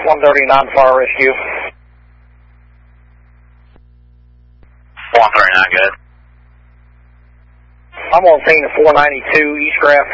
139 Fire Rescue. 139, good. I'm on scene at 492 East Graff